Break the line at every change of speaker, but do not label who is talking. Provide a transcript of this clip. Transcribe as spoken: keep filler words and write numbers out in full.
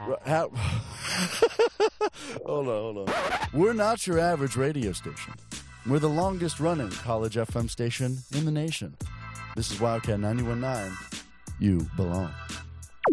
How... hold on, hold on. We're not your average radio station. We're the longest running college F M station in the nation. This is Wildcat ninety-one point nine. You belong.